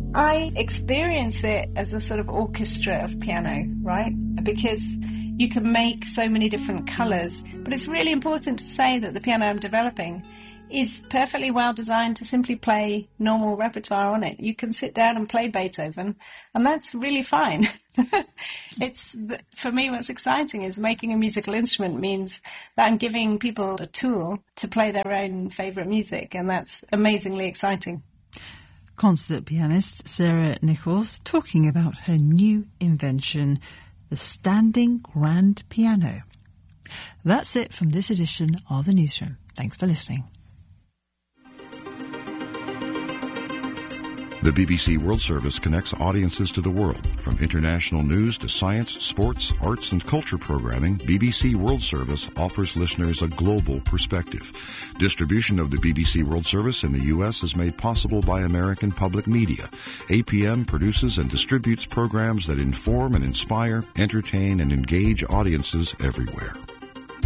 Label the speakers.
Speaker 1: I experience it as a sort of orchestra of piano, right? Because you can make so many different colours, but it's really important to say that the piano I'm developing is perfectly well designed to simply play normal repertoire on it. You can sit down and play Beethoven, and that's really fine. For me, what's exciting is making a musical instrument means that I'm giving people a tool to play their own favourite music, and that's amazingly exciting.
Speaker 2: Concert pianist Sarah Nichols talking about her new invention, the standing grand piano. That's it from this edition of The Newsroom. Thanks for listening.
Speaker 3: The BBC World Service connects audiences to the world. From international news to science, sports, arts and culture programming, BBC World Service offers listeners a global perspective. Distribution of the BBC World Service in the U.S. is made possible by American Public Media. APM produces and distributes programs that inform and inspire, entertain and engage audiences everywhere.